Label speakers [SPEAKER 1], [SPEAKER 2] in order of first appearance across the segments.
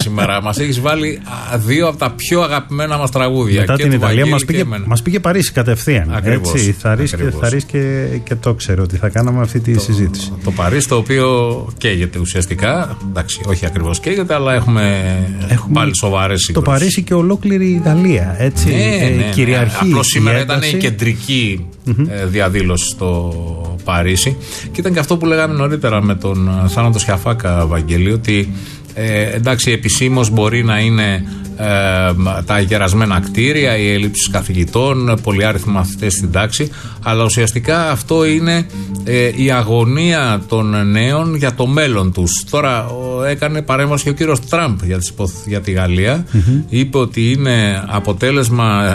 [SPEAKER 1] σήμερα. Μας έχεις βάλει δύο από τα πιο αγαπημένα μας τραγούδια.
[SPEAKER 2] Μετά
[SPEAKER 1] και
[SPEAKER 2] την Ιταλία
[SPEAKER 1] μας
[SPEAKER 2] πήγε Παρίσι κατευθείαν.
[SPEAKER 1] Ακριβώς.
[SPEAKER 2] Έτσι, θα ρίξει και το ξέρω ότι θα κάναμε αυτή τη συζήτηση.
[SPEAKER 1] Το Παρίσι, το οποίο καίγεται ουσιαστικά. Εντάξει, όχι ακριβώς καίγεται, αλλά έχουμε πάλι σοβαρές συγκρούσεις.
[SPEAKER 2] Το Παρίσι και ολόκληρη η Γαλλία. Έτσι, κυριαρχεί.
[SPEAKER 1] Απλώς σήμερα ήταν η κεντρική διαδήλωση στο Παρίσι. Και ήταν και αυτό που λέγαμε νωρίτερα με τον Θάνατο Σιαφάκα, Βαγγέλη, ότι εντάξει, επισήμως μπορεί να είναι τα γερασμένα κτίρια, η έλλειψη καθηγητών, πολυάριθμοι μαθητές στην τάξη, αλλά ουσιαστικά αυτό είναι η αγωνία των νέων για το μέλλον τους. Τώρα έκανε παρέμβαση και ο κύριος Τραμπ για τη Γαλλία. Είπε ότι είναι αποτέλεσμα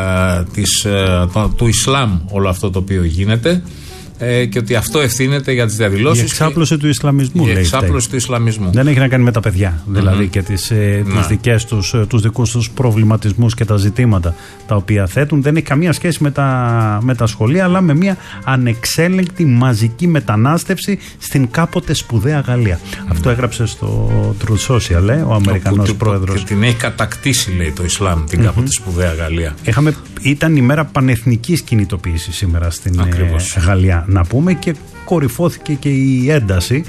[SPEAKER 1] του Ισλάμ όλο αυτό το οποίο γίνεται, και ότι αυτό ευθύνεται για τις διαδηλώσεις.
[SPEAKER 2] Η εξάπλωση του Ισλαμισμού.
[SPEAKER 1] Η εξάπλωση του Ισλαμισμού.
[SPEAKER 2] Δεν έχει να κάνει με τα παιδιά, δηλαδή, και τους δικούς τους προβληματισμούς και τα ζητήματα τα οποία θέτουν. Δεν έχει καμία σχέση με τα σχολεία, αλλά με μια ανεξέλεγκτη μαζική μετανάστευση στην κάποτε σπουδαία Γαλλία. Αυτό έγραψε στο Truth Social ο Αμερικανός πρόεδρος.
[SPEAKER 1] Και την έχει κατακτήσει, λέει, το Ισλάμ, την κάποτε σπουδαία Γαλλία.
[SPEAKER 2] Ήταν η μέρα πανεθνικής κινητοποίησης σήμερα στην Γαλλία, να πούμε, και κορυφώθηκε και η ένταση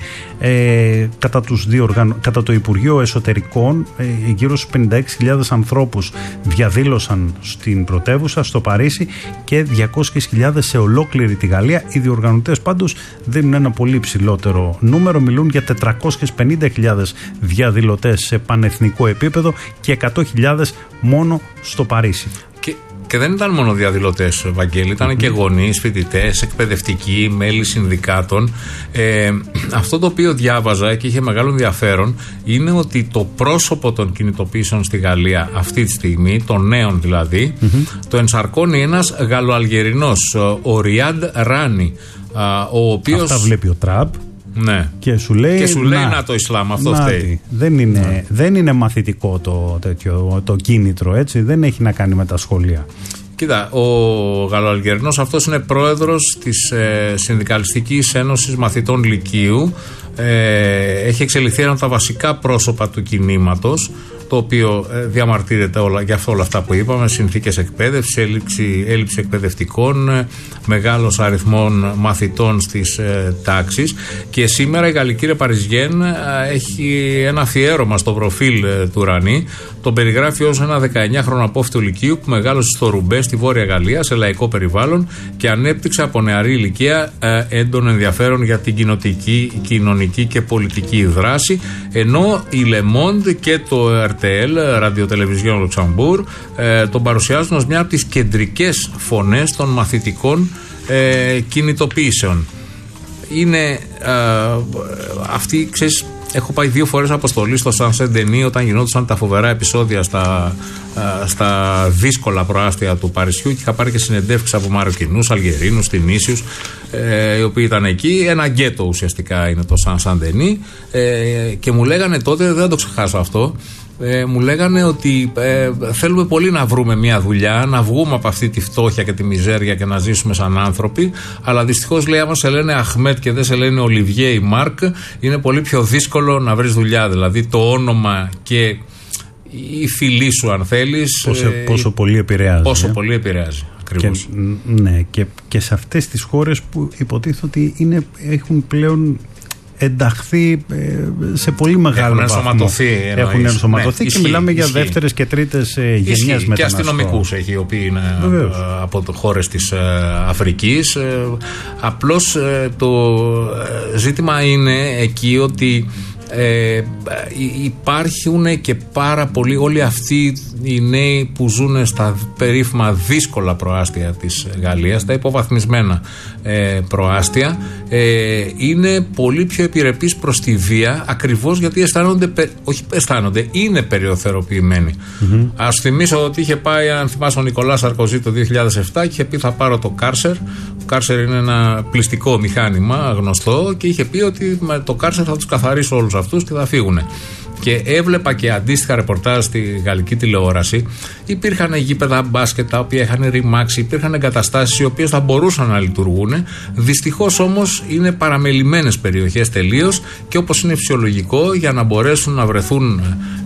[SPEAKER 2] κατά το Υπουργείο Εσωτερικών. Γύρω στους 56.000 ανθρώπους διαδήλωσαν στην πρωτεύουσα, στο Παρίσι, και 200.000 σε ολόκληρη τη Γαλλία. Οι διοργανωτές πάντως δίνουν ένα πολύ ψηλότερο νούμερο, μιλούν για 450.000 διαδηλωτές σε πανεθνικό επίπεδο και 100.000 μόνο στο Παρίσι.
[SPEAKER 1] Και δεν ήταν μόνο διαδηλωτές, Βαγγέλη, ήταν και γονείς, φοιτητές, εκπαιδευτικοί, μέλη συνδικάτων. Αυτό το οποίο διάβαζα και είχε μεγάλο ενδιαφέρον είναι ότι το πρόσωπο των κινητοποιήσεων στη Γαλλία αυτή τη στιγμή, των νέων δηλαδή, το ενσαρκώνει ένας Γαλλοαλγερινός, ο Ριάντ Ράνι, ο οποίος...
[SPEAKER 2] Αυτά βλέπει ο Τραμπ.
[SPEAKER 1] Ναι.
[SPEAKER 2] Και σου λέει
[SPEAKER 1] να το Ισλάμ, αυτό φταίει.
[SPEAKER 2] Δεν είναι μαθητικό το κίνητρο, έτσι, δεν έχει να κάνει με τα σχολεία.
[SPEAKER 1] Κοίτα, ο Γαλλοαλγερινός αυτός είναι πρόεδρος της Συνδικαλιστικής Ένωσης Μαθητών Λυκείου. Έχει εξελιχθεί ένα από τα βασικά πρόσωπα του κινήματος, το οποίο διαμαρτύρεται για όλα αυτά που είπαμε: συνθήκες εκπαίδευσης, έλλειψη εκπαιδευτικών, μεγάλος αριθμών μαθητών στις τάξεις. Και σήμερα η Γαλλική Ρεπαριζιέν έχει ένα αφιέρωμα στο προφίλ του Ρανί. Τον περιγράφει ως ένα 19χρονο απόφοιτο λυκείου που μεγάλωσε στο Ρουμπέ, στη Βόρεια Γαλλία, σε λαϊκό περιβάλλον, και ανέπτυξε από νεαρή ηλικία έντονο ενδιαφέρον για την κοινωνική και πολιτική δράση. Ενώ η Le Monde και το RTL, Ραδιοτελεβιζιόν Λουξεμβούρ, τον παρουσιάζουν ως μια από τις κεντρικές φωνές των μαθητικών κινητοποιήσεων. Είναι αυτή, ξέρεις, έχω πάει 2 φορές αποστολή στο Σαν Σεντενί όταν γινόντουσαν τα φοβερά επεισόδια στα δύσκολα προάστια του Παρισιού, και είχα πάρει και συνεντεύξεις από Μαροκινούς, Αλγερίνους, Τινήσιους, οι οποίοι ήταν εκεί. Ένα γκέτο ουσιαστικά είναι το Σαν Σεντενί, και μου λέγανε τότε, δεν θα το ξεχάσω αυτό, μου λέγανε ότι θέλουμε πολύ να βρούμε μια δουλειά, να βγούμε από αυτή τη φτώχεια και τη μιζέρια και να ζήσουμε σαν άνθρωποι, αλλά δυστυχώς, λέει, άμα σε λένε Αχμέτ και δεν σε λένε Ολιβιέ ή Μάρκ, είναι πολύ πιο δύσκολο να βρεις δουλειά. Δηλαδή το όνομα και η φυλή σου, αν θέλεις,
[SPEAKER 2] πόσο πολύ επηρεάζει.
[SPEAKER 1] Πόσο πολύ επηρεάζει. Ακριβώς.
[SPEAKER 2] Και σε αυτές τις χώρες που υποτίθεται ότι έχουν πλέον ενταχθεί σε πολύ μεγάλο βαθμό. Έχουν ενσωματωθεί, και μιλάμε για δεύτερες και τρίτες γενιές μεταναστών.
[SPEAKER 1] Και αστυνομικούς έχει, οι οποίοι είναι από χώρες της Αφρικής. Απλώς το ζήτημα είναι εκεί ότι υπάρχουν και πάρα πολλοί, όλοι αυτοί οι νέοι που ζουν στα περίφημα δύσκολα προάστια της Γαλλίας, τα υποβαθμισμένα προάστια, είναι πολύ πιο επιρρεπείς προς τη βία, ακριβώς γιατί είναι περιοθεροποιημένοι. Ας θυμίσω ότι είχε πάει, αν θυμάσαι, ο Νικολάς Σαρκοζή το 2007 και είχε πει θα πάρω το Κάρσερ. Το Κάρσερ είναι ένα πληστικό μηχάνημα γνωστό, και είχε πει ότι με το Κάρσερ θα τους καθαρίσω όλους αυτούς και θα φύγουν. Και έβλεπα και αντίστοιχα ρεπορτάζ στη γαλλική τηλεόραση. Υπήρχαν γήπεδα μπάσκετ τα οποία είχαν ρημάξει, υπήρχαν εγκαταστάσεις οι οποίες θα μπορούσαν να λειτουργούν. Δυστυχώς όμως είναι παραμελημένες περιοχές τελείως, και όπως είναι φυσιολογικό, για να μπορέσουν να βρεθούν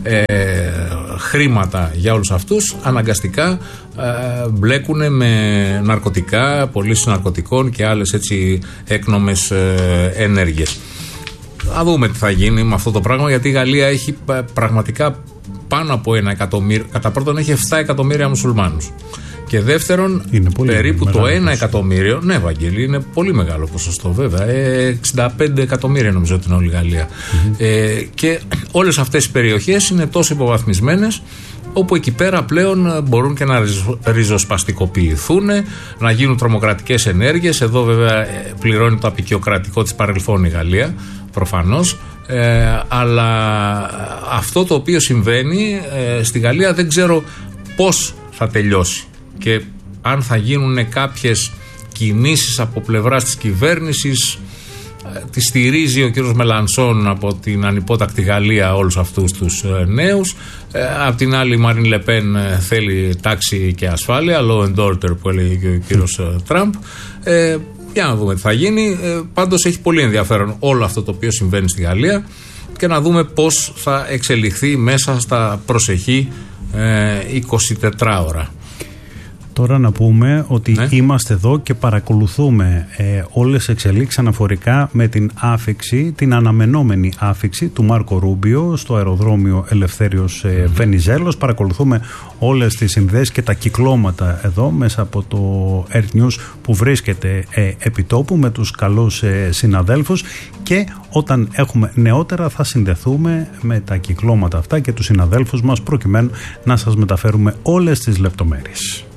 [SPEAKER 1] χρήματα για όλους αυτούς, αναγκαστικά μπλέκουν με ναρκωτικά, πωλήσεις ναρκωτικών και άλλες έτσι έκνομες ενέργειες. Θα δούμε τι θα γίνει με αυτό το πράγμα, γιατί η Γαλλία έχει πραγματικά πάνω από 1 εκατομμύριο. Κατά πρώτον, έχει 7 εκατομμύρια μουσουλμάνους. Και δεύτερον, περίπου το 1 εκατομμύριο. Ναι, Βαγγέλη, είναι πολύ μεγάλο ποσοστό, βέβαια. 65 εκατομμύρια νομίζω ότι είναι όλη η Γαλλία. Και όλες αυτές οι περιοχές είναι τόσο υποβαθμισμένες, όπου εκεί πέρα πλέον μπορούν και να ριζοσπαστικοποιηθούν, να γίνουν τρομοκρατικές ενέργειες. Εδώ βέβαια πληρώνει το απεικιοκρατικό της παρελθόν η Γαλλία, προφανώς. Αλλά αυτό το οποίο συμβαίνει στη Γαλλία δεν ξέρω πώς θα τελειώσει και αν θα γίνουν κάποιες κινήσεις από πλευράς της κυβέρνησης. Τη στηρίζει ο κύριος Μελανσόν από την ανυπότακτη Γαλλία όλους αυτούς τους νέους. Απ' την άλλη η Μαρίν Λεπέν θέλει τάξη και ασφάλεια, law and order που έλεγε και ο κύριος Τραμπ. Για να δούμε τι θα γίνει. Πάντως έχει πολύ ενδιαφέρον όλο αυτό το οποίο συμβαίνει στη Γαλλία και να δούμε πώς θα εξελιχθεί μέσα στα προσεχή 24 ώρα.
[SPEAKER 2] Τώρα να πούμε ότι είμαστε εδώ και παρακολουθούμε όλες τις εξελίξεις αναφορικά με την άφιξη, την αναμενόμενη άφιξη του Μάρκο Ρούμπιο στο αεροδρόμιο Ελευθέριος Βενιζέλος. Παρακολουθούμε όλες τις συνδέσεις και τα κυκλώματα εδώ μέσα από το Earth News που βρίσκεται επιτόπου με τους καλούς συναδέλφους, και όταν έχουμε νεότερα θα συνδεθούμε με τα κυκλώματα αυτά και τους συναδέλφους μας προκειμένου να σας μεταφέρουμε όλες τις λεπτομέρειες.